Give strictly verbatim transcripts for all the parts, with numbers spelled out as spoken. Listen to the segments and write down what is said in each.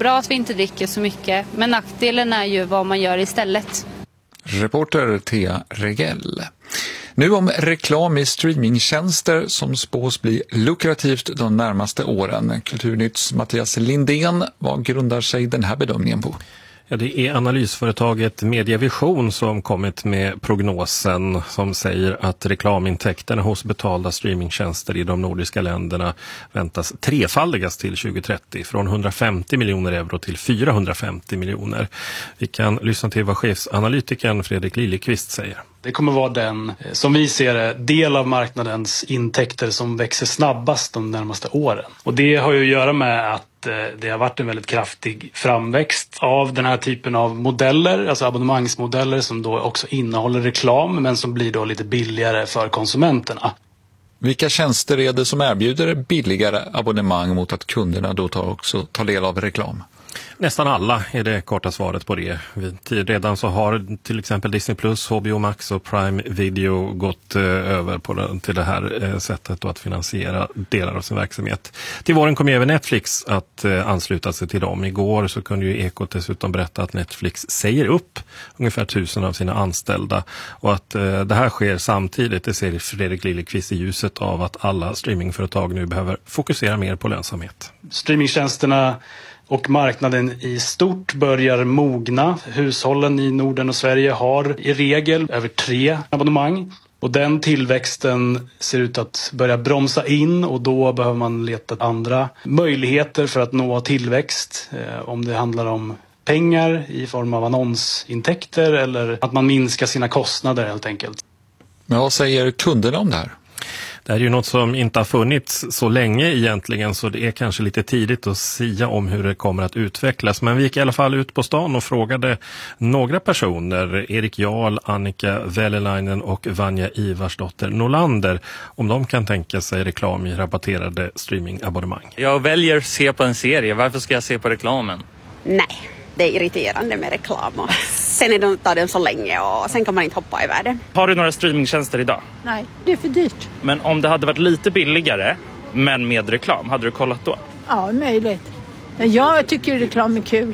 bra att vi inte dricker så mycket, men nackdelen är ju vad man gör istället. Reporter Thea Regell. Nu om reklam i streamingtjänster som spås bli lukrativt de närmaste åren. Kulturnytts Mattias Lindén, vad grundar sig den här bedömningen på? Ja, det är analysföretaget Mediavision som kommit med prognosen som säger att reklamintäkterna hos betalda streamingtjänster i de nordiska länderna väntas trefaldigas till tjugo trettio, från hundrafemtio miljoner euro till fyrahundrafemtio miljoner. Vi kan lyssna till vad chefsanalytikern Fredrik Liljeqvist säger. Det kommer vara den, som vi ser det, del av marknadens intäkter som växer snabbast de närmaste åren. Och det har ju att göra med att det har varit en väldigt kraftig framväxt av den här typen av modeller, alltså abonnemangsmodeller som då också innehåller reklam men som blir då lite billigare för konsumenterna. Vilka tjänster är det som erbjuder billigare abonnemang mot att kunderna då tar också tar del av reklam? Nästan alla är det korta svaret på det. Redan så har till exempel Disney Plus, H B O Max och Prime Video gått eh, över på den, till det här eh, sättet att finansiera delar av sin verksamhet. Till våren kommer även Netflix att eh, ansluta sig till dem. Igår så kunde ju Ekot dessutom berätta att Netflix säger upp ungefär tusen av sina anställda. Och att eh, det här sker samtidigt, det ser Fredrik Liljeqvist i ljuset av att alla streamingföretag nu behöver fokusera mer på lönsamhet. Streamingtjänsterna och marknaden i stort börjar mogna. Hushållen i Norden och Sverige har i regel över tre abonnemang. Och den tillväxten ser ut att börja bromsa in och då behöver man leta andra möjligheter för att nå tillväxt. Eh, om det handlar om pengar i form av annonsintäkter eller att man minskar sina kostnader helt enkelt. Men vad säger kunderna om det här? Det är ju något som inte har funnits så länge egentligen, så det är kanske lite tidigt att säga om hur det kommer att utvecklas. Men vi gick i alla fall ut på stan och frågade några personer, Erik Jarl, Annika Vällelainen och Vanja Ivarsdotter Nolander, om de kan tänka sig reklam i rabatterade streamingabonnemang. Jag väljer att se på en serie, varför ska jag se på reklamen? Nej, det är irriterande med reklam och sen är de, tar den så länge och sen kan man inte hoppa över det. Har du några streamingtjänster idag? Nej, det är för dyrt. Men om det hade varit lite billigare men med reklam, hade du kollat då? Ja, möjligt. Jag tycker reklam är kul.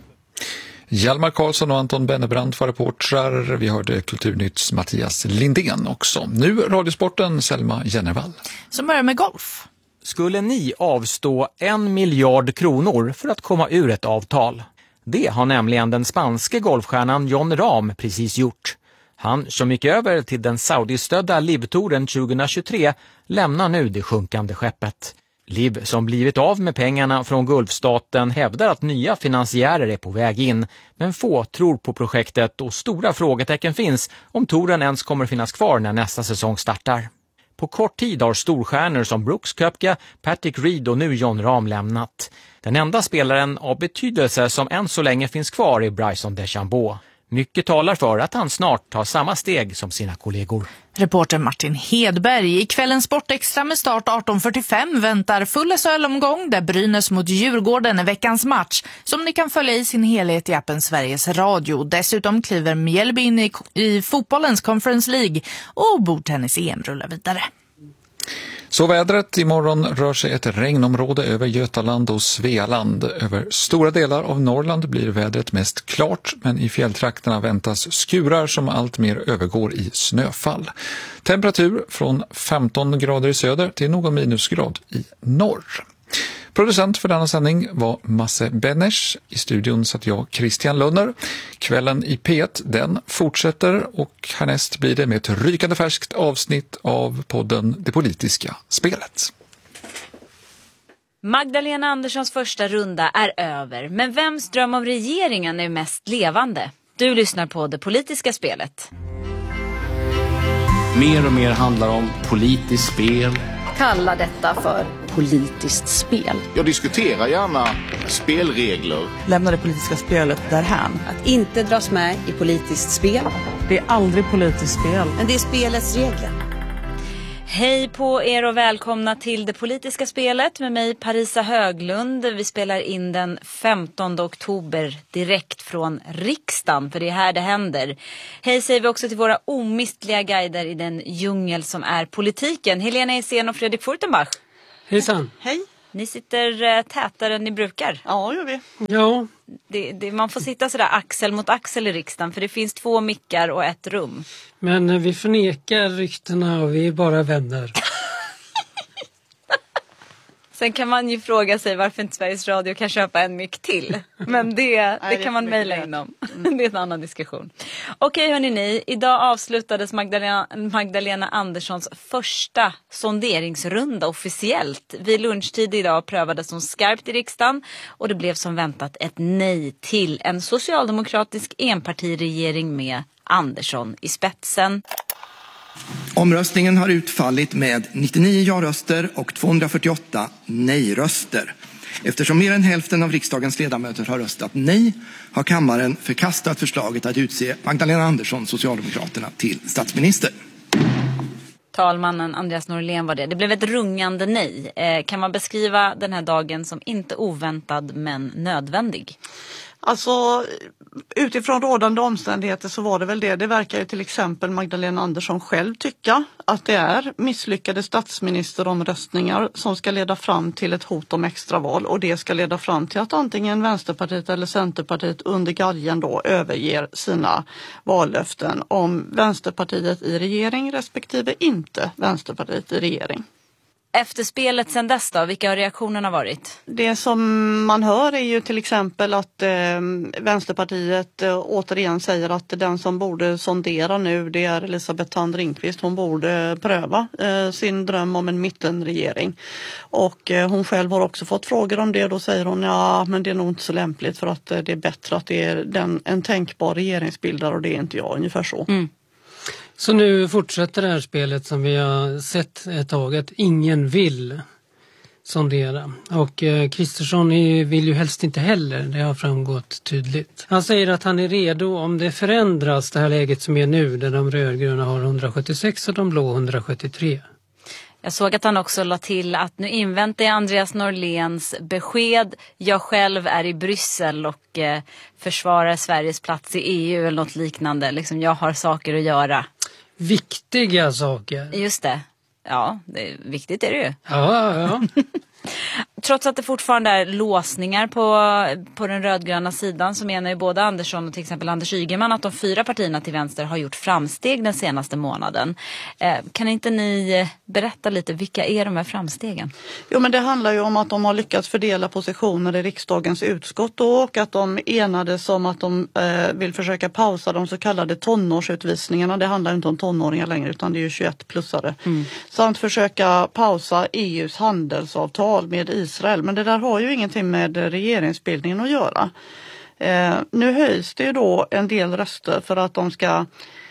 Hjalmar Karlsson och Anton Bennebrant var reportrar. Vi hörde Kulturnytts Mattias Lindén också. Nu Radiosporten, Selma Jennervall. Som börjar med golf. Skulle ni avstå en miljard kronor för att komma ur ett avtal? Det har nämligen den spanske golfstjärnan Jon Rahm precis gjort. Han som gick över till den saudistödda Liv-touren tjugohundratjugotre lämnar nu det sjunkande skeppet. Liv, som blivit av med pengarna från Gulfstaten, hävdar att nya finansiärer är på väg in. Men få tror på projektet och stora frågetecken finns om touren ens kommer finnas kvar när nästa säsong startar. På kort tid har storstjärnor som Brooks Koepka, Patrick Reed och nu Jon Rahm lämnat. Den enda spelaren av betydelse som än så länge finns kvar är Bryson DeChambeau. Mycket talar för att han snart tar samma steg som sina kollegor. Reporter Martin Hedberg. I kvällens Sportextra med start arton fyrtiofem väntar full S H L-omgång där Brynäs mot Djurgården är veckans match som ni kan följa i sin helhet i appen Sveriges Radio. Dessutom kliver Mjällby in i, i fotbollens Conference League och bordtennis-E M rullar vidare. Så vädret, imorgon rör sig ett regnområde över Götaland och Svealand. Över stora delar av Norrland blir vädret mest klart, men i fjälltrakterna väntas skurar som allt mer övergår i snöfall. Temperatur från femton grader i söder till någon minusgrad i norr. Producent för denna sändning var Masse Benners. I studion satt jag, Christian Lönner. Kvällen i P ett, den fortsätter och härnäst blir det med ett rykande färskt avsnitt av podden Det politiska spelet. Magdalena Anderssons första runda är över, men vems dröm om regeringen är mest levande? Du lyssnar på Det politiska spelet. Mer och mer handlar om politiskt spel. Kalla detta för politiskt spel. Jag diskuterar gärna spelregler. Lämna det politiska spelet därhän. Att inte dras med i politiskt spel. Det är aldrig politiskt spel. Men det är spelets regler. Hej på er och välkomna till Det politiska spelet med mig Parisa Höglund. Vi spelar in den femtonde oktober direkt från riksdagen, för det är här det händer. Hej säger vi också till våra omistliga guider i den djungel som är politiken. Helena Esen och Fredrik Furtenbach. Hejsan. Hej. Ni sitter tätare än ni brukar. Ja, gör vi. Ja. Det, det, man får sitta sådär axel mot axel i riksdagen för det finns två mickar och ett rum. Men vi förnekar ryktena och vi är bara vänner. Sen kan man ju fråga sig varför inte Sveriges Radio kan köpa en mick till. Men det, det Nej, kan man det mejla in om. Mm. Det är en annan diskussion. Okej hörni ni, idag avslutades Magdalena, Magdalena Anderssons första sonderingsrunda officiellt. Vid lunchtid idag prövades hon skarpt i riksdagen och det blev som väntat ett nej till en socialdemokratisk enpartiregering med Andersson i spetsen. Omröstningen har utfallit med nittionio ja-röster och tvåhundrafyrtioåtta nej-röster. Eftersom mer än hälften av riksdagens ledamöter har röstat nej har kammaren förkastat förslaget att utse Magdalena Andersson, Socialdemokraterna, till statsminister. Talmannen Andreas Norlén var det. Det blev ett rungande nej. Eh, kan man beskriva den här dagen som inte oväntad men nödvändig? Alltså utifrån rådande omständigheter så var det väl det. Det verkar ju till exempel Magdalena Andersson själv tycka att det är misslyckade statsministeromröstningar som ska leda fram till ett hot om extraval och det ska leda fram till att antingen Vänsterpartiet eller Centerpartiet under galgen då överger sina vallöften om Vänsterpartiet i regering respektive inte Vänsterpartiet i regering. Efter spelet sen dess då, vilka har reaktionerna varit? Det som man hör är ju till exempel att eh, Vänsterpartiet eh, återigen säger att den som borde sondera nu det är Elisabeth Thand Ringqvist. Hon borde pröva eh, sin dröm om en mittenregering. Och eh, hon själv har också fått frågor om det. Då säger hon ja men det är nog inte så lämpligt för att eh, det är bättre att det är den, en tänkbar regeringsbildare och det är inte jag, ungefär så. Mm. Så nu fortsätter det här spelet som vi har sett ett tag, att ingen vill sondera. Och Kristersson eh, vill ju helst inte heller, det har framgått tydligt. Han säger att han är redo om det förändras, det här läget som är nu, där de rödgröna har hundrasjuttiosex och de blå hundrasjuttiotre. Jag såg att han också la till att nu inväntar jag Andreas Norléns besked. Jag själv är i Bryssel och eh, försvarar Sveriges plats i E U eller något liknande. Liksom, jag har saker att göra. Viktiga saker. Just det. Ja, det, viktigt är det ju. Ja, ja. Trots att det fortfarande är låsningar på, på den rödgröna sidan så menar ju både Andersson och till exempel Anders Ygeman att de fyra partierna till vänster har gjort framsteg den senaste månaden. Eh, kan inte ni berätta lite, vilka är de här framstegen? Jo men det handlar ju om att de har lyckats fördela positioner i riksdagens utskott då, och att de enades om att de eh, vill försöka pausa de så kallade tonårsutvisningarna. Det handlar inte om tonåringar längre utan det är ju tjugoett-plussare. Mm. Samt försöka pausa E U:s handelsavtal med Israel. Men det där har ju ingenting med regeringsbildningen att göra. Eh, nu höjs det ju då en del röster för att de ska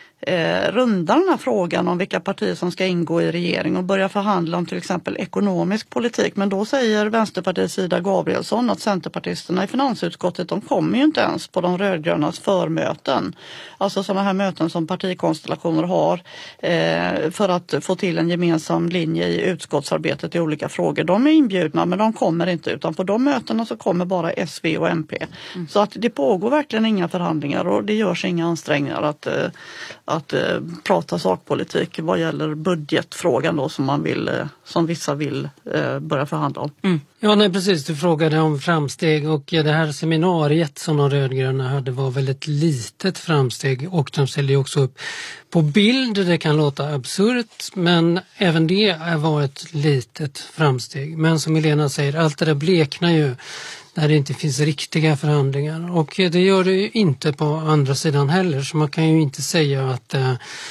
eh, runda den här frågan om vilka partier som ska ingå i regering och börja förhandla om till exempel ekonomisk politik. Men då säger Vänsterpartiets Ida Gabrielsson att centerpartisterna i finansutskottet, de kommer ju inte ens på de rödgrönas förmöten. Alltså sådana här möten som partikonstellationer har eh, för att få till en gemensam linje i utskottsarbetet i olika frågor. De är inbjudna men de kommer inte, utan på de mötena så kommer bara S V och M P. Mm. Så att det pågår verkligen inga förhandlingar och det görs inga ansträngningar att, eh, att eh, prata sakpolitik vad gäller budgetfrågan då som man vill, eh, som vissa vill eh, börja förhandla om. Mm. Ja, nej, precis. Du frågade om framsteg och det här seminariet som de rödgröna hade var väl ett litet framsteg och de ställde ju också upp på bild. Det kan låta absurt men även det var ett litet framsteg. Men som Helena säger, allt det där bleknar ju när det inte finns riktiga förhandlingar och det gör det ju inte på andra sidan heller, så man kan ju inte säga att eh,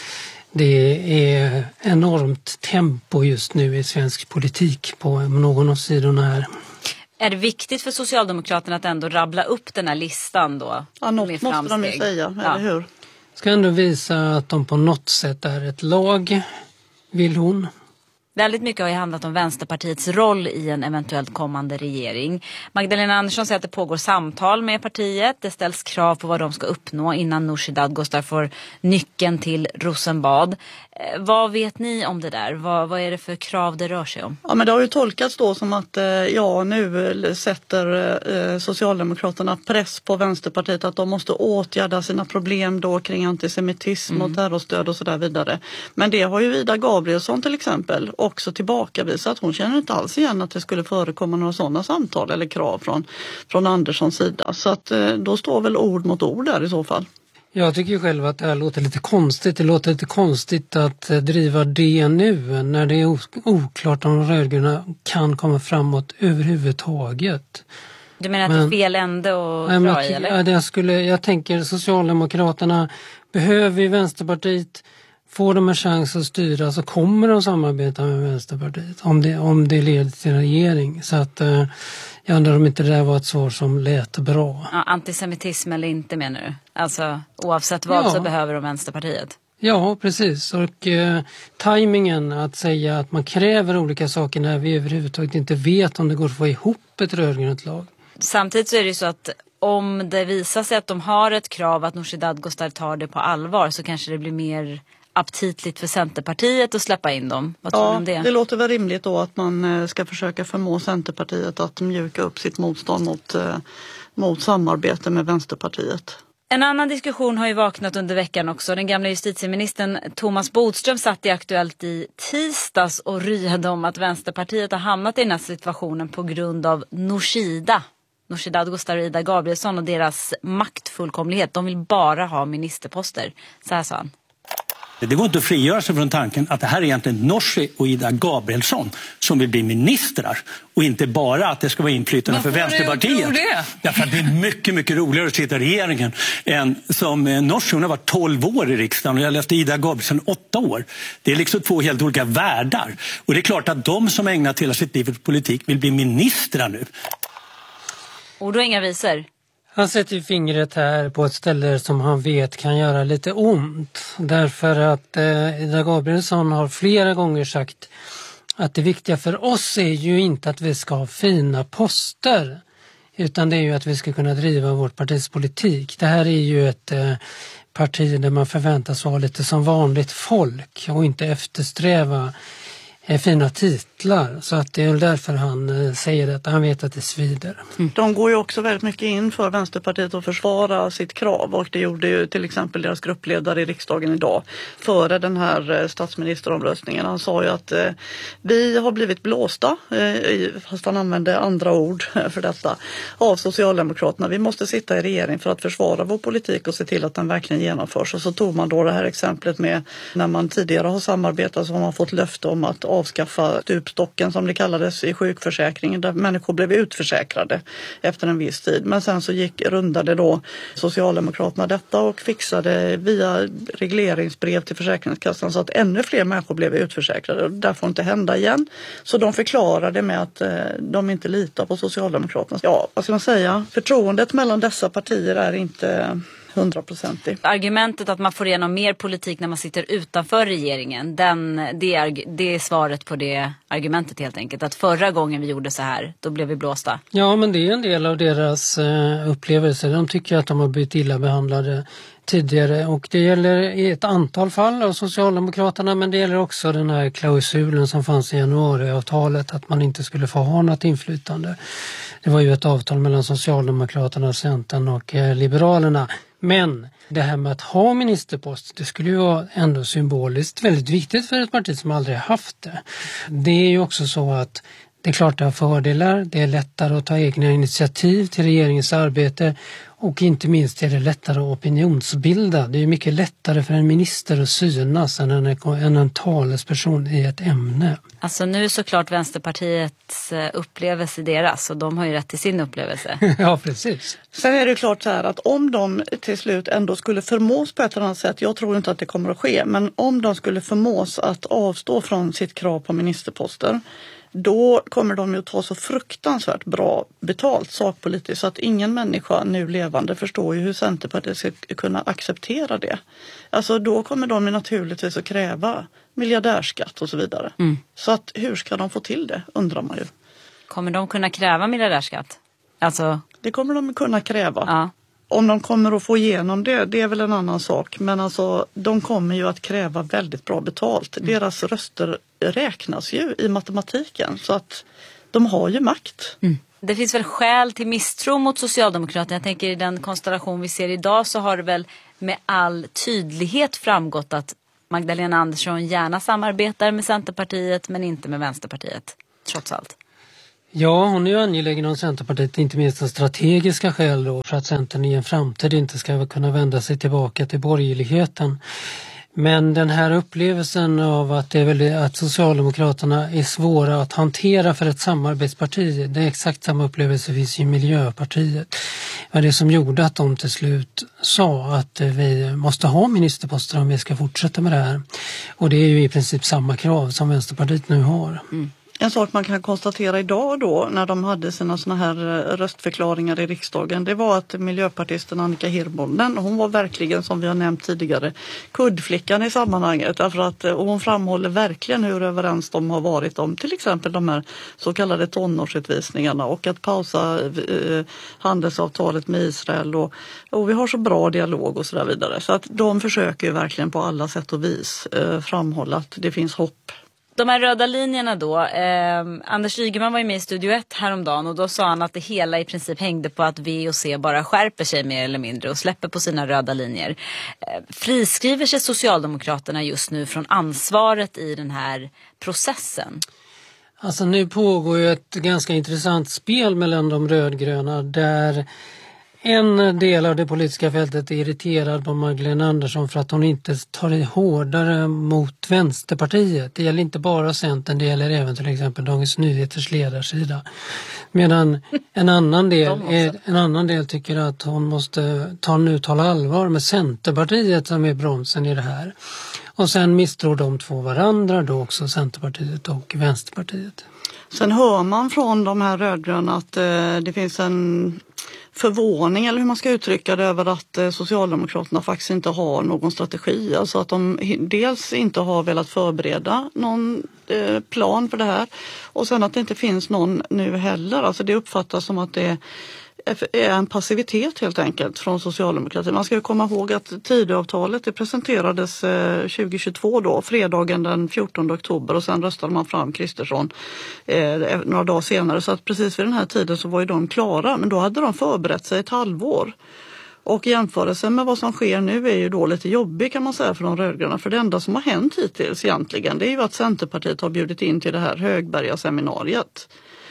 det är enormt tempo just nu i svensk politik på någon av sidorna här. Är det viktigt för Socialdemokraterna att ändå rabbla upp den här listan då? Ja, något måste de ju säga, ja. Eller hur? Ska ändå visa att de på något sätt är ett lag, vill hon. Väldigt mycket har ju handlat om Vänsterpartiets roll i en eventuellt kommande regering. Magdalena Andersson säger att det pågår samtal med partiet. Det ställs krav på vad de ska uppnå innan Nooshi Dadgostar får nyckeln till Rosenbad. Vad vet ni om det där? Vad, vad är det för krav det rör sig om? Ja, men det har ju tolkats då som att ja, nu sätter eh, Socialdemokraterna press på Vänsterpartiet att de måste åtgärda sina problem då kring antisemitism mm. och terrorstöd och så där vidare. Men det har ju Ida Gabrielsson till exempel också tillbakavisat. Hon känner inte alls igen att det skulle förekomma några sådana samtal eller krav från, från Anderssons sida. Så att eh, då står väl ord mot ord där i så fall. Jag tycker ju själv att det här låter lite konstigt. Det låter lite konstigt att driva det nu när det är oklart om de rödgröna kan komma framåt överhuvudtaget. Du menar att Men, det är fel ände och nej, dra i, eller? Ja, det skulle, jag tänker Socialdemokraterna behöver ju Vänsterpartiet. Får de en chans att styra så kommer de samarbeta med Vänsterpartiet om det, om det leder till en regering. Så att eh, jag undrar om inte det där var ett svar som lät bra. Ja, antisemitism eller inte menar du? Alltså oavsett vad ja. så behöver de Vänsterpartiet. Ja, precis. Och eh, tajmingen att säga att man kräver olika saker när vi överhuvudtaget inte vet om det går att få ihop ett rödgrönt lag. Samtidigt så är det ju så att om det visar sig att de har ett krav att Nooshi Dadgostar tar det på allvar så kanske det blir mer aptitligt för Centerpartiet att släppa in dem. Vad tror ja, du om det? Det låter väl rimligt då att man ska försöka förmå Centerpartiet att mjuka upp sitt motstånd mot, mot samarbete med Vänsterpartiet. En annan diskussion har ju vaknat under veckan också. Den gamla justitieministern Thomas Bodström satt i Aktuellt i tisdags och ryade om att Vänsterpartiet har hamnat i den här situationen på grund av Nooshida. Nooshi Dadgostar och Ida Gabrielsson och deras maktfullkomlighet. De vill bara ha ministerposter. Så här sa han. Det går inte att frigöra sig från tanken att det här är egentligen Nooshi och Ida Gabrielsson som vill bli ministrar och inte bara att det ska vara inflytande för Vänsterpartiet. Det? Därför att det är mycket, mycket roligare att sitta i regeringen än som Nooshi. Hon har varit tolv år i riksdagen och jag läste Ida Gabrielsson åtta år. Det är liksom två helt olika världar. Och det är klart att de som ägnat hela sitt liv åt politik vill bli ministrar nu. Och då inga visor. Han sätter fingret här på ett ställe som han vet kan göra lite ont. Därför att eh, Ida Gabrielsson har flera gånger sagt att det viktiga för oss är ju inte att vi ska ha fina poster. Utan det är ju att vi ska kunna driva vårt partis politik. Det här är ju ett eh, parti där man förväntas vara lite som vanligt folk och inte eftersträva fina titlar, så att det är därför han säger att han vet att det svider. Mm. De går ju också väldigt mycket in för Vänsterpartiet att försvara sitt krav och det gjorde ju till exempel deras gruppledare i riksdagen idag före den här statsministeromröstningen. Han sa ju att eh, vi har blivit blåsta, eh, fast han använde andra ord för detta, av Socialdemokraterna. Vi måste sitta i regering för att försvara vår politik och se till att den verkligen genomförs. Och så tog man då det här exemplet med när man tidigare har samarbetat så har man fått löfte om att avskaffa stupstocken som det kallades i sjukförsäkringen där människor blev utförsäkrade efter en viss tid. Men sen så gick rundade då Socialdemokraterna detta och fixade via regleringsbrev till Försäkringskassan så att ännu fler människor blev utförsäkrade. Det får inte hända igen. Så de förklarade med att eh, de inte litar på Socialdemokraterna. Ja, vad ska man säga? Förtroendet mellan dessa partier är inte hundraprocentigt. Argumentet att man får igenom mer politik när man sitter utanför regeringen, den, det, är, det är svaret på det argumentet helt enkelt. Att förra gången vi gjorde så här, då blev vi blåsta. Ja, men det är en del av deras uh, upplevelser. De tycker att de har blivit illa behandlade tidigare och det gäller i ett antal fall av Socialdemokraterna, men det gäller också den här klausulen som fanns i januariavtalet att man inte skulle få ha något inflytande. Det var ju ett avtal mellan Socialdemokraterna, Centern och eh, Liberalerna. Men det här med att ha ministerpost, det skulle ju vara ändå symboliskt väldigt viktigt för ett parti som aldrig haft det. Det är ju också så att det är klart det har fördelar, det är lättare att ta egna initiativ till regeringens arbete och inte minst är det lättare att opinionsbilda. Det är mycket lättare för en minister att synas än en, än en talesperson i ett ämne. Alltså nu är såklart Vänsterpartiets upplevelse deras och de har ju rätt till sin upplevelse. Ja, precis. Sen är det klart så här att om de till slut ändå skulle förmås på ett eller annat sätt, jag tror inte att det kommer att ske, men om de skulle förmås att avstå från sitt krav på ministerposter, då kommer de ju att ta så fruktansvärt bra betalt sakpolitiskt så att ingen människa nu levande förstår ju hur Centerpartiet ska kunna acceptera det. Alltså då kommer de ju naturligtvis att kräva miljardärskatt och så vidare. Mm. Så att hur ska de få till det, undrar man ju. Kommer de kunna kräva miljardärskatt? Alltså... Det kommer de kunna kräva. Ja. Om de kommer att få igenom det, det är väl en annan sak. Men alltså, de kommer ju att kräva väldigt bra betalt. Mm. Deras röster räknas ju i matematiken. Så att de har ju makt. Mm. Det finns väl skäl till misstro mot Socialdemokraterna. Jag tänker i den konstellation vi ser idag så har det väl med all tydlighet framgått att Magdalena Andersson gärna samarbetar med Centerpartiet men inte med Vänsterpartiet, trots allt. Ja, hon är ju angelägen om Centerpartiet, inte minst av strategiska skäl då, för att Centern i en framtid inte ska kunna vända sig tillbaka till borgerligheten. Men den här upplevelsen av att, det är väldigt, att Socialdemokraterna är svåra att hantera för ett samarbetsparti, det är exakt samma upplevelse finns i Miljöpartiet. Det var det som gjorde att de till slut sa att vi måste ha ministerposter om vi ska fortsätta med det här. Och det är ju i princip samma krav som Vänsterpartiet nu har. Mm. En sak man kan konstatera idag då när de hade sina såna här röstförklaringar i riksdagen, det var att miljöpartisten Annika Hirvonen, hon var verkligen, som vi har nämnt tidigare, kuddflickan i sammanhanget. Därför att hon framhåller verkligen hur överens de har varit om till exempel de här så kallade tonårsutvisningarna och att pausa eh, handelsavtalet med Israel och, och vi har så bra dialog och så där vidare. Så att de försöker ju verkligen på alla sätt och vis eh, framhålla att det finns hopp. De här röda linjerna då, eh, Anders Ygeman var ju med i Studio ett häromdagen och då sa han att det hela i princip hängde på att V och C bara skärper sig mer eller mindre och släpper på sina röda linjer. Eh, friskriver sig Socialdemokraterna just nu från ansvaret i den här processen? Alltså nu pågår ju ett ganska intressant spel mellan de rödgröna där en del av det politiska fältet är irriterad på Magdalena Andersson för att hon inte tar i hårdare mot Vänsterpartiet. Det gäller inte bara Centern, det gäller även till exempel Dagens Nyheters ledarsida. Medan en annan del, är, en annan del tycker att hon måste ta nu tala allvar med Centerpartiet som är bromsen i det här. Och sen misstror de två varandra då också, Centerpartiet och Vänsterpartiet. Sen hör man från de här rödgröna att eh, det finns en förvåning eller hur man ska uttrycka det över att eh, Socialdemokraterna faktiskt inte har någon strategi. Alltså att de dels inte har velat förbereda någon eh, plan för det här och sen att det inte finns någon nu heller. Alltså det uppfattas som att det är en passivitet helt enkelt från Socialdemokratin. Man ska ju komma ihåg att Tidöavtalet det presenterades tjugo tjugotvå då, fredagen den fjortonde oktober och sen röstade man fram Kristersson eh, några dagar senare. Så att precis vid den här tiden så var ju de klara, men då hade de förberett sig ett halvår. Och jämförelsen med vad som sker nu är ju då lite jobbig kan man säga för de rödgröna. För det enda som har hänt hittills egentligen det är ju att Centerpartiet har bjudit in till det här Högberga-seminariet.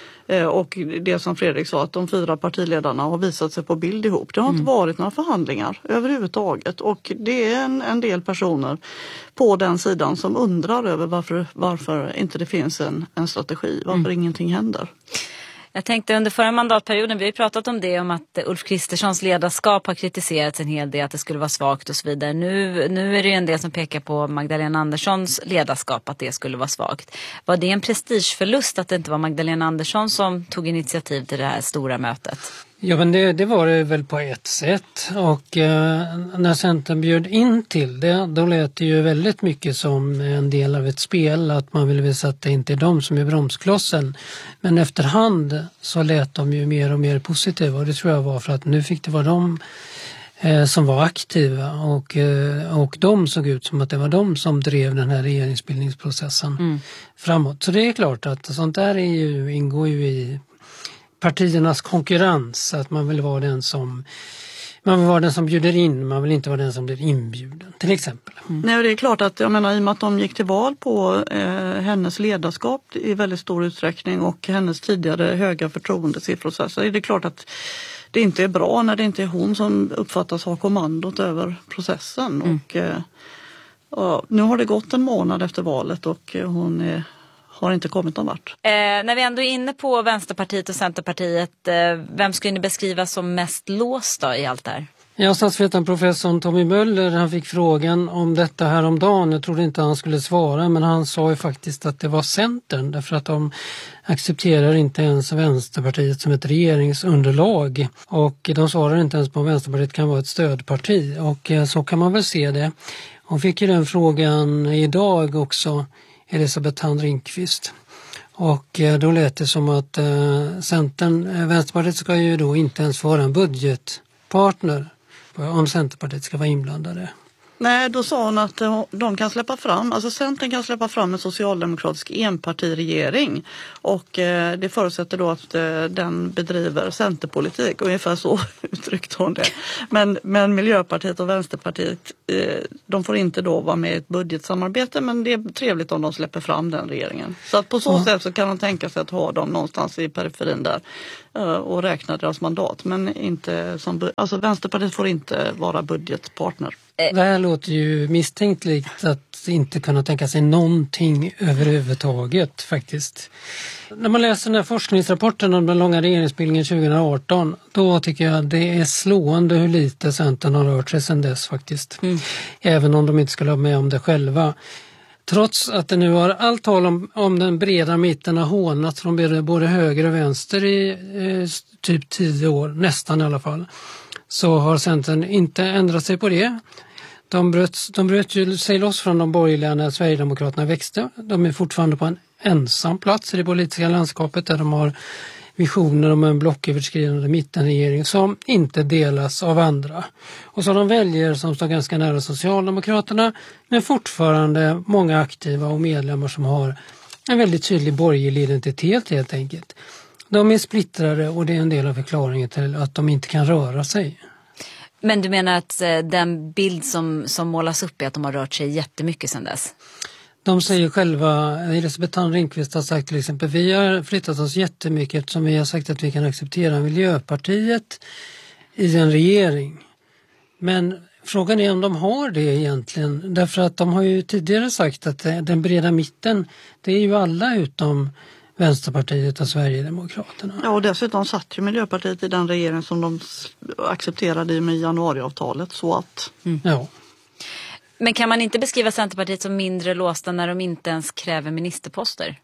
Och det som Fredrik sa att de fyra partiledarna har visat sig på bild ihop. Det har mm. inte varit några förhandlingar överhuvudtaget. Och det är en, en del personer på den sidan som undrar över varför, varför inte det finns en, en strategi. Varför mm. ingenting händer. Jag tänkte under förra mandatperioden, vi har ju pratat om det, om att Ulf Kristerssons ledarskap har kritiserats en hel del, att det skulle vara svagt och så vidare. Nu, nu är det ju en del som pekar på Magdalena Anderssons ledarskap, att det skulle vara svagt. Var det en prestigeförlust att det inte var Magdalena Andersson som tog initiativ till det här stora mötet? Ja, men det, det var det väl på ett sätt. Och eh, när Centern bjöd in till det, då lät det ju väldigt mycket som en del av ett spel. Att man ville visa att det inte är de som är bromsklossen. Men efterhand så lät de ju mer och mer positiva. Och det tror jag var för att nu fick det vara de eh, som var aktiva. Och, eh, och de såg ut som att det var de som drev den här regeringsbildningsprocessen mm. framåt. Så det är klart att sånt där är ju, ingår ju i partiernas konkurrens, att man vill vara den som man vill vara den som bjuder in, man vill inte vara den som blir inbjuden, till exempel. Mm. Nej, det är klart att jag menar i och med att de gick till val på eh, hennes ledarskap i väldigt stor utsträckning och hennes tidigare höga förtroendesiffror så är det klart att det inte är bra när det inte är hon som uppfattas ha kommandot över processen. Mm. Och eh, ja, nu har det gått en månad efter valet och hon är har inte kommit någon vart. Eh, när vi ändå är inne på Vänsterpartiet och Centerpartiet, eh, vem skulle ni beskriva som mest låst då i allt det här? Ja, statsvetaren professorn Tommy Möller, han fick frågan om detta här om dagen. Jag trodde inte han skulle svara, men han sa ju faktiskt att det var Centern. Därför att de accepterar inte ens Vänsterpartiet som ett regeringsunderlag. Och de svarar inte ens på om Vänsterpartiet kan vara ett stödparti. Och eh, så kan man väl se det. Hon fick ju den frågan idag också, Elisabeth Thand Ringqvist. Och eh, då lät det som att eh, Centern, eh, Vänsterpartiet ska ju då inte ens få en budget budgetpartner om Centerpartiet ska vara inblandade. Nej, då sa hon att de kan släppa fram, alltså Centern kan släppa fram en socialdemokratisk enpartiregering och eh, det förutsätter då att eh, den bedriver centerpolitik, ungefär så uttryckte hon det. Men, men Miljöpartiet och Vänsterpartiet, eh, de får inte då vara med i ett budgetsamarbete, men det är trevligt om de släpper fram den regeringen. Så att på så mm. sätt så kan de tänka sig att ha dem någonstans i periferin där eh, och räkna deras mandat, men inte som, alltså Vänsterpartiet får inte vara budgetpartner. Det här låter ju misstänkt likt att inte kunna tänka sig någonting överhuvudtaget faktiskt. När man läser den här forskningsrapporten om den långa regeringsbildningen tjugo arton, då tycker jag det är slående hur lite Centern har rört sig sedan dess faktiskt. Mm. Även om de inte skulle ha med om det själva. Trots att det nu har allt tal om, om den breda mitten har hånat från både höger och vänster i eh, typ tio år, nästan i alla fall, så har Centern inte ändrat sig på det. De bröt, de bröt ju sig loss från de borgerliga när Sverigedemokraterna växte. De är fortfarande på en ensam plats i det politiska landskapet där de har visioner om en blocköverskridande mittenregering som inte delas av andra. Och så de väljer som står ganska nära Socialdemokraterna, men fortfarande många aktiva och medlemmar som har en väldigt tydlig borgerlig identitet helt enkelt. De är splittrade och det är en del av förklaringen till att de inte kan röra sig. Men du menar att den bild som, som målas upp är att de har rört sig jättemycket sedan dess? De säger själva, Elisabeth Thand Ringqvist har sagt till exempel, vi har flyttat oss jättemycket eftersom vi har sagt att vi kan acceptera Miljöpartiet i en regering. Men frågan är om de har det egentligen, därför att de har ju tidigare sagt att den breda mitten, det är ju alla utom Vänsterpartiet och Sverigedemokraterna. Ja, och dessutom satt ju Miljöpartiet i den regering som de accepterade med januariavtalet, så att... Mm. Ja. Men kan man inte beskriva Centerpartiet som mindre låsta när de inte ens kräver ministerposter?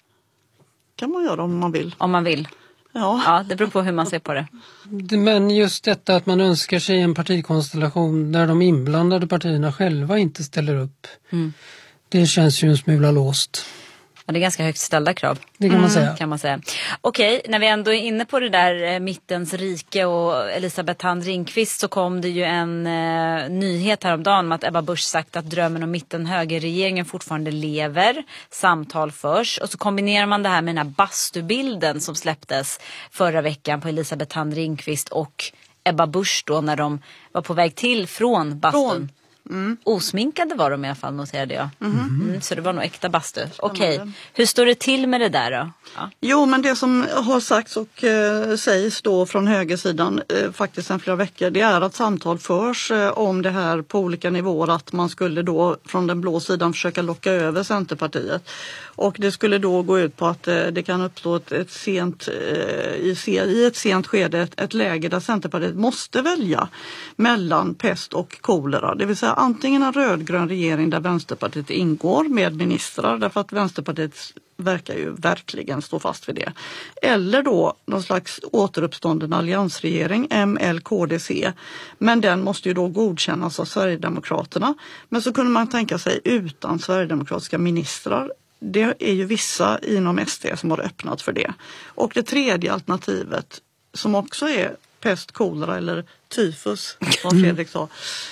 Kan man göra om man vill. Om man vill. Ja. Ja, det beror på hur man ser på det. Men just detta att man önskar sig en partikonstellation där de inblandade partierna själva inte ställer upp. Mm. Det känns ju en smula låst. Ja, det är ganska högt ställda krav. Det kan man säga. Mm, kan man säga. Okej, när vi ändå är inne på det där eh, mittens rike och Elisabeth Thand Ringqvist, så kom det ju en eh, nyhet häromdagen om att Ebba Busch sagt att drömmen om mitten-högerregeringen fortfarande lever, samtal förs, och så kombinerar man det här med den här bastubilden som släpptes förra veckan på Elisabeth Thand Ringqvist och Ebba Busch då när de var på väg till från bastun. Från. Mm. Osminkade var de i alla fall, noterade jag. Mm. Mm, så det var nog äkta bastu. Okej, okay. Hur står det till med det där då? Ja. Jo, men det som har sagts och eh, sägs då från högersidan eh, faktiskt sedan flera veckor, det är att samtal förs eh, om det här på olika nivåer, att man skulle då från den blå sidan försöka locka över Centerpartiet. Och det skulle då gå ut på att eh, det kan uppstå ett, ett sent, eh, i, i ett sent skede ett, ett läge där Centerpartiet måste välja mellan pest och kolera. Det vill säga antingen en rödgrön regering där Vänsterpartiet ingår med ministrar, därför att Vänsterpartiet verkar ju verkligen stå fast vid det. Eller då någon slags återuppstånden alliansregering, M L K D C. Men den måste ju då godkännas av Sverigedemokraterna. Men så kunde man tänka sig utan sverigedemokratiska ministrar. Det är ju vissa inom S D som har öppnat för det. Och det tredje alternativet, som också är pest, kolera eller tyfus, som Fredrik sa,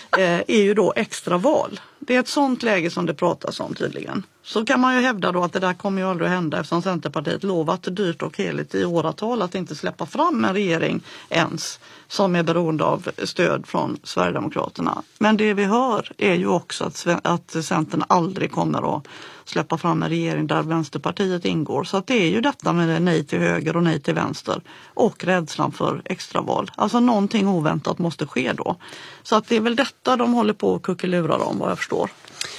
är ju då extra val. Det är ett sånt läge som det pratas om tydligen. Så kan man ju hävda då att det där kommer ju aldrig att hända, eftersom Centerpartiet lovat dyrt och heligt i åratal att inte släppa fram en regering ens som är beroende av stöd från Sverigedemokraterna. Men det vi hör är ju också att, att Centern aldrig kommer att släppa fram en regering där Vänsterpartiet ingår. Så att det är ju detta med nej till höger och nej till vänster och rädslan för extraval. Alltså någonting oväntat måste ske då. Så att det är väl detta de håller på att kuckelura om, vad jag förstår.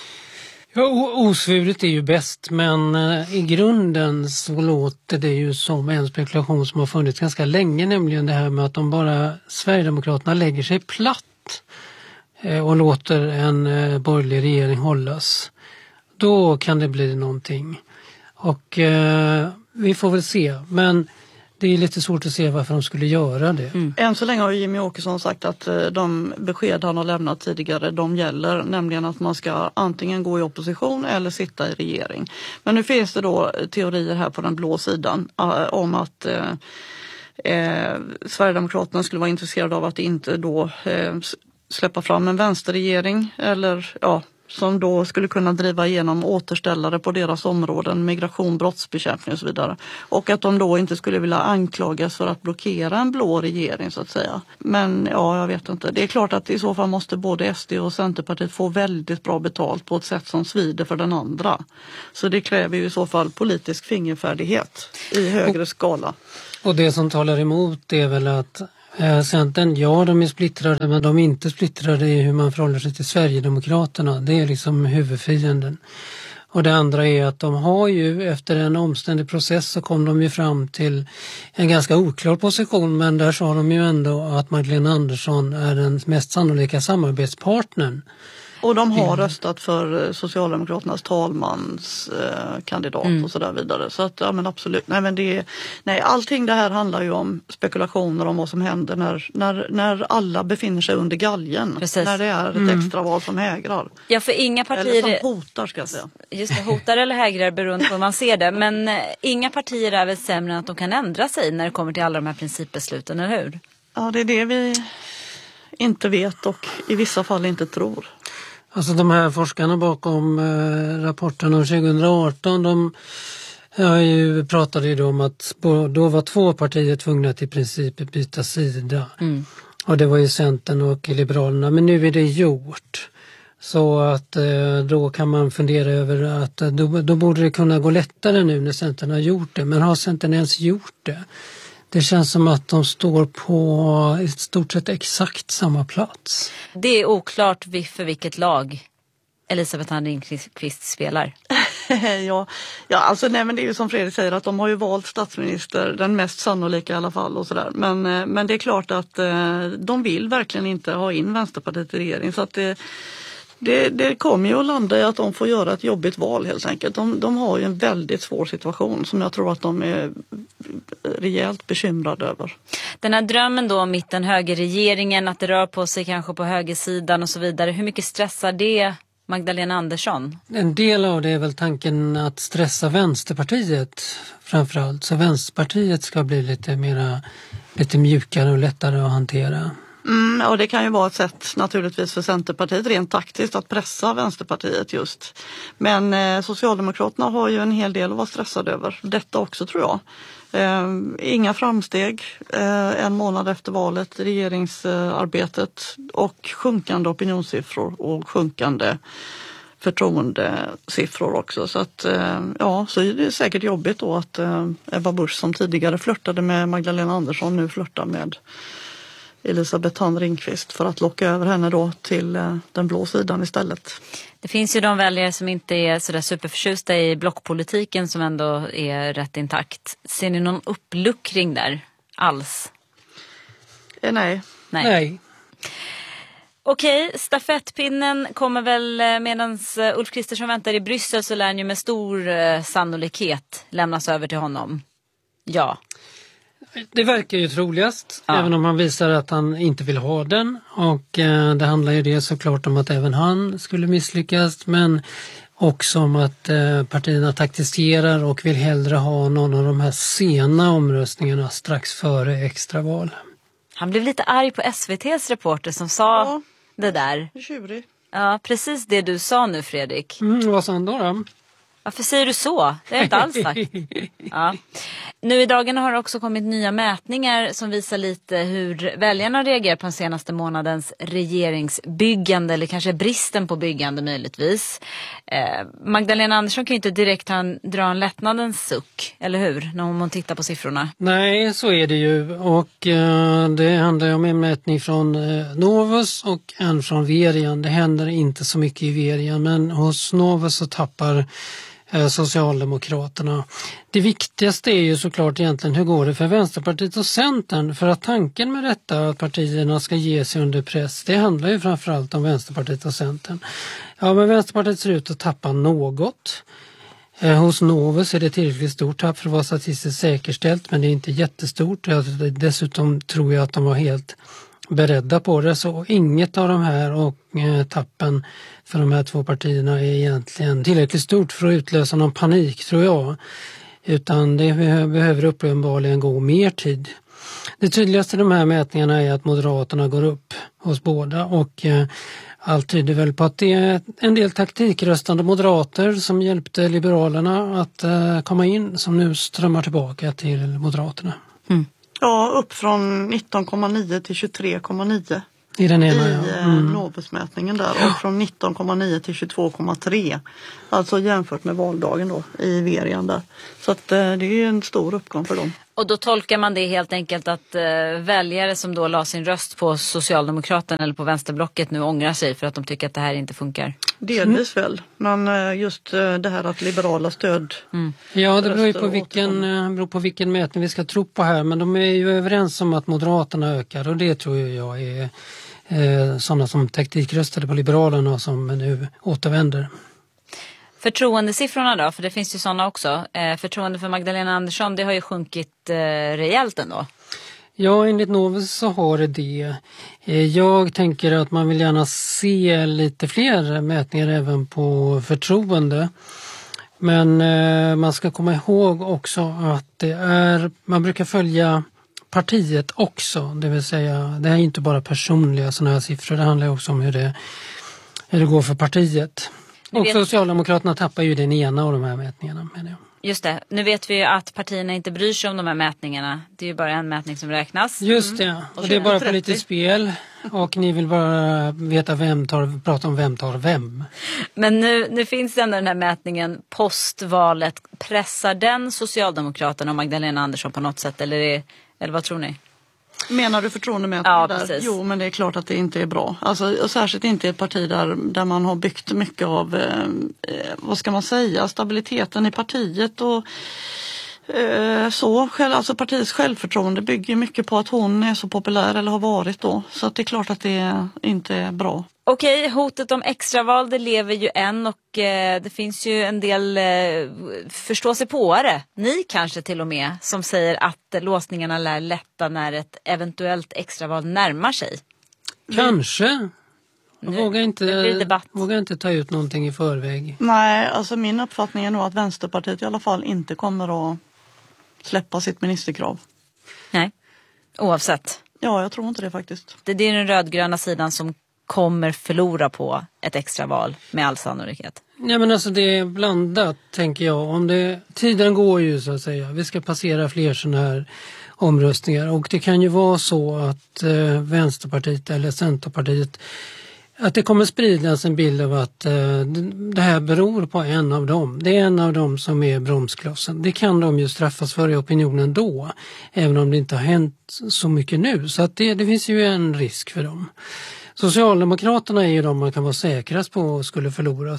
Ja, osvuret är ju bäst, men eh, i grunden så låter det ju som en spekulation som har funnits ganska länge, nämligen det här med att om bara Sverigedemokraterna lägger sig platt eh, och låter en eh, borgerlig regering hållas, då kan det bli någonting. Och eh, vi får väl se, men det är lite svårt att se varför de skulle göra det. Mm. Än så länge har Jimmy Åkesson sagt att de besked han har lämnat tidigare, de gäller, nämligen att man ska antingen gå i opposition eller sitta i regering. Men nu finns det då teorier här på den blå sidan äh, om att äh, eh, Sverigedemokraterna skulle vara intresserade av att inte då eh, släppa fram en vänsterregering eller ja, som då skulle kunna driva igenom återställare på deras områden, migration, brottsbekämpning och så vidare. Och att de då inte skulle vilja anklagas för att blockera en blå regering så att säga. Men ja, jag vet inte. Det är klart att i så fall måste både S D och Centerpartiet få väldigt bra betalt på ett sätt som svider för den andra. Så det kräver ju i så fall politisk fingerfärdighet i högre skala. Och det som talar emot är väl att Eh, Centern, ja de är splittrade, men de är inte splittrade i hur man förhåller sig till Sverigedemokraterna. Det är liksom huvudfienden. Och det andra är att de har ju efter en omständig process så kom de ju fram till en ganska oklar position, men där sa de ju ändå att Magdalena Andersson är den mest sannolika samarbetspartnern. Och de har röstat för Socialdemokraternas talmans eh, kandidat mm. och så där vidare. Så att ja men absolut. Nej men det nej allting det här handlar ju om spekulationer om vad som händer när när när alla befinner sig under galgen. Precis. När det är ett mm. extra val som hägrar. Ja, för inga partier eller som hotar ska jag säga. Just det, hotar eller hägrar beroende på hur man ser det, men eh, inga partier är väl sämre än att de kan ändra sig när det kommer till alla de här principbesluten, eller hur? Ja, det är det vi inte vet och i vissa fall inte tror. Alltså de här forskarna bakom eh, rapporten om tjugo arton, de ja, ju, pratade ju då om att då var två partier tvungna att i princip byta sida. Mm. Och det var ju Centern och Liberalerna, men nu är det gjort. Så att eh, då kan man fundera över att då, då borde det kunna gå lättare nu när Centern har gjort det. Men har Centern ens gjort det? Det känns som att de står på i stort sett exakt samma plats. Det är oklart för vilket lag Elisabeth Lindqvist spelar. ja, ja, alltså nej men det är ju som Fredrik säger att de har ju valt statsminister, den mest sannolika i alla fall och sådär. Men, men det är klart att eh, de vill verkligen inte ha in Vänsterpartiet i regering så att det Det, det kommer ju att landa i att de får göra ett jobbigt val helt enkelt. De, de har ju en väldigt svår situation som jag tror att de är rejält bekymrade över. Den här drömmen då om mitten-högerregeringen, att det rör på sig kanske på högersidan och så vidare. Hur mycket stressar det Magdalena Andersson? En del av det är väl tanken att stressa Vänsterpartiet framförallt. Så Vänsterpartiet ska bli lite, mera, lite mjukare och lättare att hantera. Mm, och det kan ju vara ett sätt naturligtvis för Centerpartiet rent taktiskt att pressa Vänsterpartiet just. Men eh, Socialdemokraterna har ju en hel del att vara stressade över. Detta också tror jag. Eh, inga framsteg eh, en månad efter valet, regeringsarbetet och sjunkande opinionssiffror och sjunkande förtroendesiffror också. Så att eh, ja, så är det säkert jobbigt då att eh, Ebba Busch som tidigare flörtade med Magdalena Andersson nu flörtar med Elisabeth Lindqvist för att locka över henne då till eh, den blå sidan istället. Det finns ju de väljare som inte är sådär superförtjusta i blockpolitiken som ändå är rätt intakt. Ser ni någon uppluckring där alls? Eh, nej. Nej. nej. Okej, stafettpinnen kommer väl medan Ulf Kristersson väntar i Bryssel så lär han ju med stor eh, sannolikhet lämnas över till honom. Ja. Det verkar ju troligast, ja. Även om han visar att han inte vill ha den. Och eh, det handlar ju det såklart om att även han skulle misslyckas, men också om att eh, partierna taktiserar och vill hellre ha någon av de här sena omröstningarna strax före extraval. Han blev lite arg på S V T:s reporter som sa ja. det där. Tjurig. Ja, precis det du sa nu, Fredrik. Mm, vad sa han då då? Varför säger du så? Det har jag inte alls sagt. Ja. Nu i dagarna har det också kommit nya mätningar som visar lite hur väljarna reagerar på den senaste månadens regeringsbyggande, eller kanske bristen på byggande möjligtvis. Eh, Magdalena Andersson kan ju inte direkt ha en, dra en lättnadens suck, eller hur? När man tittar på siffrorna. Nej, så är det ju. Och eh, det handlar om en mätning från eh, Novus och en från Verian. Det händer inte så mycket i Verian, men hos Novus så tappar Socialdemokraterna. Det viktigaste är ju såklart egentligen hur går det för Vänsterpartiet och Centern, för att tanken med detta att partierna ska ge sig under press, det handlar ju framförallt om Vänsterpartiet och Centern. Ja, men Vänsterpartiet ser ut att tappa något. Eh, hos Novus är det tillräckligt stort tapp för att vara statistiskt säkerställt, men det är inte jättestort. Dessutom tror jag att de var helt beredda på det, så inget av de här och eh, tappen för de här två partierna är egentligen tillräckligt stort för att utlösa någon panik, tror jag. Utan det behöver uppenbarligen gå mer tid. Det tydligaste i de här mätningarna är att Moderaterna går upp hos båda och eh, allt tyder väl på att det är en del taktikröstande moderater som hjälpte Liberalerna att eh, komma in som nu strömmar tillbaka till Moderaterna. Mm. Ja, upp från nitton komma nio till tjugotre komma nio. I den ena, I ja. mm. Mm. Novusmätningen där. Och från nitton komma nio till tjugotvå komma tre. Alltså jämfört med valdagen då i Verian där. Så att, eh, det är en stor uppgång för dem. Och då tolkar man det helt enkelt att eh, väljare som då la sin röst på Socialdemokraterna eller på Vänsterblocket nu ångrar sig för att de tycker att det här inte funkar. Delvis väl, men eh, just eh, det här att liberala stöd... Mm. Ja, det beror ju på vilken, eh, beror på vilken mätning vi ska tro på här, men de är ju överens om att Moderaterna ökar och det tror jag är eh, sådana som taktikröstade på Liberalerna som nu återvänder. Förtroendesiffrorna då, för det finns ju sådana också. Eh, förtroende för Magdalena Andersson, det har ju sjunkit eh, rejält ändå. Ja, enligt Novus så har det det. Eh, jag tänker att man vill gärna se lite fler mätningar även på förtroende. Men eh, man ska komma ihåg också att det är, man brukar följa partiet också. Det vill säga, det är inte bara personliga sådana här siffror, det handlar också om hur det, hur det går för partiet. Och vet... Socialdemokraterna tappar ju den ena av de här mätningarna, menar jag. Just det. Nu vet vi ju att partierna inte bryr sig om de här mätningarna. Det är ju bara en mätning som räknas. Just det. Mm. Och det är bara politiskt spel. Och ni vill bara veta vem tar, prata om vem tar vem. Men nu, nu finns det ändå den här mätningen postvalet. Pressar den Socialdemokraterna och Magdalena Andersson på något sätt? Eller, är, eller vad tror ni? Menar du förtroendemätningen ja, där? Precis. Jo, men det är klart att det inte är bra. Alltså, särskilt inte ett parti där, där man har byggt mycket av, eh, vad ska man säga, stabiliteten i partiet och eh, så. Alltså partiets självförtroende bygger mycket på att hon är så populär eller har varit då. Så att det är klart att det inte är bra. Okej, hotet om extraval det lever ju än och eh, det finns ju en del eh, förståsigpåare, ni kanske till och med, som säger att eh, låsningarna lär lätta när ett eventuellt extraval närmar sig. Kanske. Jag Nu, vågar, inte, debatt. vågar inte ta ut någonting i förväg. Nej, alltså min uppfattning är nog att Vänsterpartiet i alla fall inte kommer att släppa sitt ministerkrav. Nej, oavsett. Ja, jag tror inte det faktiskt. Det, det är den rödgröna sidan som kommer förlora på ett extraval med all sannolikhet. Nej, men alltså det är blandat, tänker jag. Om det, tiden går ju så att säga. Vi ska passera fler sådana här omröstningar. Och det kan ju vara så att eh, Vänsterpartiet eller Centerpartiet, att det kommer spridas en bild av att eh, det här beror på en av dem. Det är en av dem som är bromsklossen. Det kan de ju straffas för i opinionen då. Även om det inte har hänt så mycket nu. Så att det, det finns ju en risk för dem. Socialdemokraterna är ju de man kan vara säkrast på skulle förlora.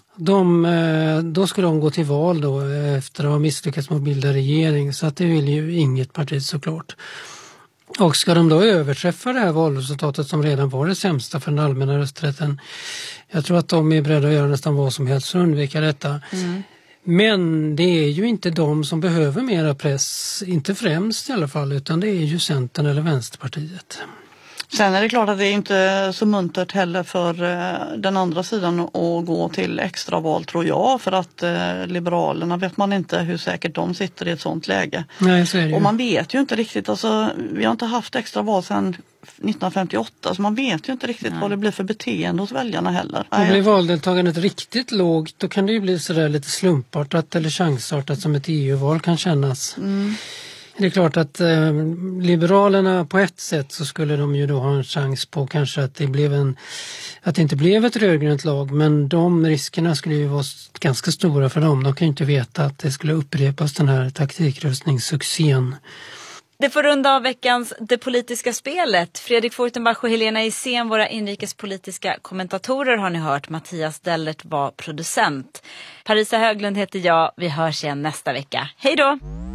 De, då ska de gå till val då efter att ha misslyckats med att bilda regering. Så att det vill ju inget parti såklart. Och ska de då överträffa det här valresultatet som redan var det sämsta för den allmänna rösträtten. Jag tror att de är beredda att göra nästan vad som helst för att undvika detta. Mm. Men det är ju inte de som behöver mera press, inte främst i alla fall, utan det är ju Centern eller Vänsterpartiet. Sen är det klart att det är inte så muntert heller för den andra sidan att gå till extraval, tror jag. För att Liberalerna vet man inte hur säkert de sitter i ett sånt läge. Nej, så är det ju. Och man vet ju inte riktigt, alltså, vi har inte haft extraval sedan nittonhundrafemtioåtta, så man vet ju inte riktigt Nej. vad det blir för beteende hos väljarna heller. Och blir valdeltagandet riktigt lågt, då kan det ju bli sådär lite slumpartat eller chansartat som ett E U-val kan kännas. Mm. Det är klart att eh, Liberalerna på ett sätt så skulle de ju då ha en chans på kanske att det blev en att det inte blev ett rödgrönt lag, men de riskerna skulle ju vara ganska stora för dem. De kan ju inte veta att det skulle upprepas den här taktikröstningssuccén. Det får runda av veckans Det politiska spelet. Fredrik Fortenbach och Helena Isén, våra inrikespolitiska kommentatorer, har ni hört. Mattias Dellert var producent. Parisa Höglund heter jag. Vi hörs igen nästa vecka. Hej då!